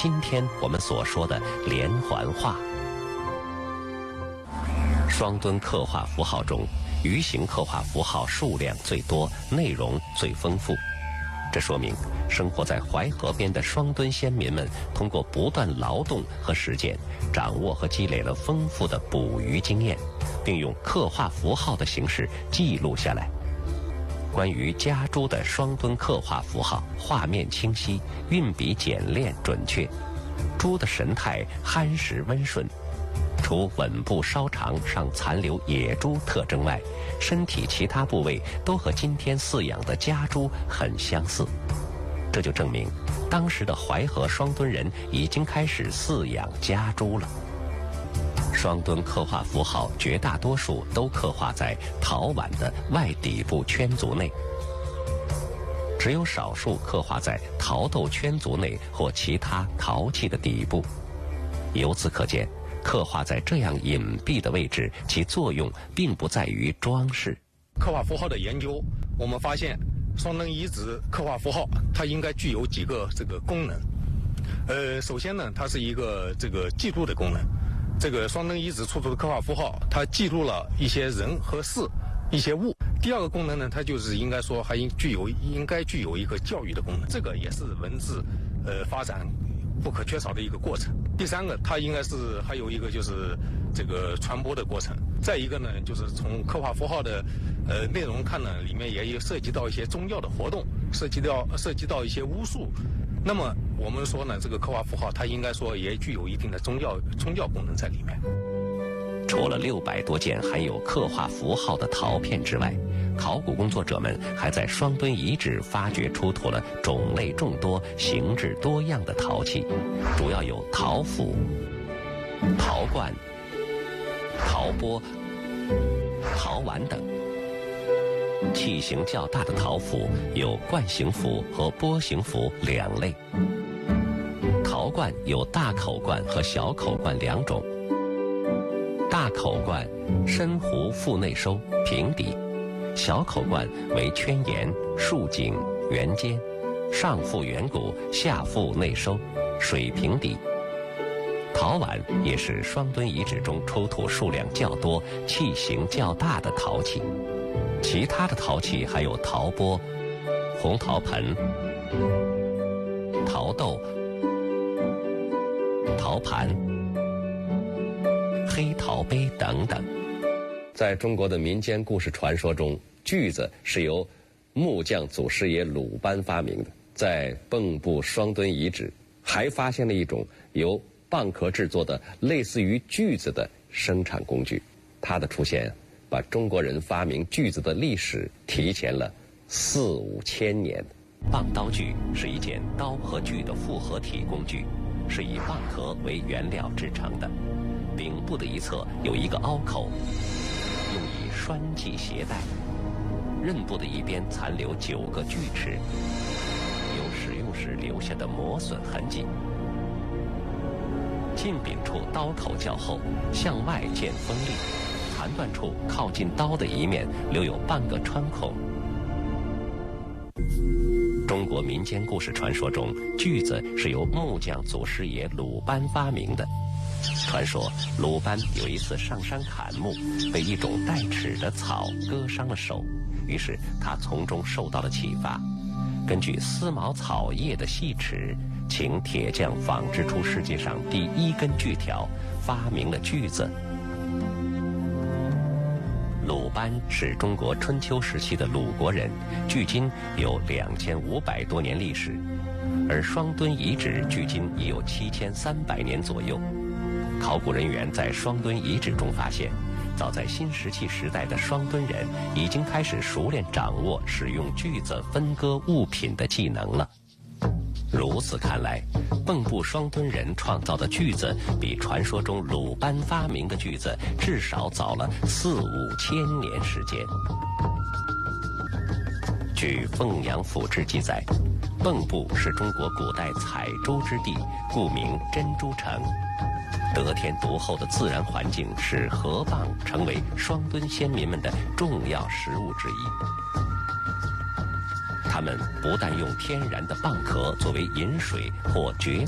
今天我们所说的连环画。双墩刻画符号中，鱼形刻画符号数量最多，内容最丰富。这说明生活在淮河边的双墩先民们通过不断劳动和实践，掌握和积累了丰富的捕鱼经验，并用刻画符号的形式记录下来。关于家猪的双墩刻画符号，画面清晰，运笔简练准确，猪的神态憨实温顺，除吻部稍长尚残留野猪特征外，身体其他部位都和今天饲养的家猪很相似。这就证明当时的淮河双墩人已经开始饲养家猪了。双墩刻画符号绝大多数都刻画在陶碗的外底部圈足内，只有少数刻画在陶豆圈足内或其他陶器的底部。由此可见，刻画在这样隐蔽的位置，其作用并不在于装饰。 刻画符号的研究，我们发现双墩遗址刻画符号它应该具有几个功能。首先呢，它是一个记录的功能。这个双墩遗址出土的刻画符号，它记录了一些人和事、一些物。第二个功能呢，它就是应该说还应该具有一个教育的功能，这个也是文字发展不可缺少的一个过程。第三个，它应该是还有一个就是这个传播的过程。再一个呢，就是从刻画符号的内容看呢，里面也有涉及到一些宗教的活动，涉及到一些巫术。那么我们说呢，这个刻画符号它应该说也具有一定的宗教功能在里面。 除了600多件含有刻画符号的陶片之外，考古工作者们还在双墩遗址发掘出土了种类众多、形制多样的陶器，主要有陶釜、陶罐、陶钵、陶碗等。器型较大的陶釜有罐形釜和钵形釜两类。陶罐有大口罐和小口罐两种。大口罐深壶腹内收，平底；小口罐为圈沿、竖颈、圆尖，上腹圆鼓，下腹内收，水平底。陶碗也是双墩遗址中出土数量较多、器型较大的陶器。其他的陶器还有陶钵、红陶盆、陶豆、陶盘、黑陶杯等等。在中国的民间故事传说中，锯子是由木匠祖师爷鲁班发明的。在蚌埠双墩遗址还发现了一种由蚌壳制作的类似于锯子的生产工具，它的出现把中国人发明锯子的历史提前了4、5千年。蚌刀锯是一件刀和锯的复合体工具，是以蚌壳为原料制成的。柄部的一侧有一个凹口，用以拴系鞋带。刃部的一边残留9个锯齿，有使用时留下的磨损痕迹。近柄处刀口较厚，向外见锋利。残断处靠近刀的一面留有半个穿孔。中国民间故事传说中，锯子是由木匠祖师爷鲁班发明的。传说鲁班有一次上山砍木，被一种带齿的草割伤了手，于是他从中受到了启发，根据丝毛草叶的细齿，请铁匠仿制出世界上第1根锯条，发明了锯子。鲁班是中国春秋时期的鲁国人，距今有2500多年历史，而双墩遗址距今已有7300年左右。考古人员在双墩遗址中发现，早在新石器时代的双墩人已经开始熟练掌握使用锯子分割物品的技能了。如此看来，蚌埠双墩人创造的锯子比传说中鲁班发明的锯子至少早了4、5千年时间。据《凤阳府志》记载，蚌埠是中国古代采珠之地，故名珍珠城。得天独厚的自然环境使河蚌成为双墩先民们的重要食物之一。他们不但用天然的蚌壳作为饮水或蕨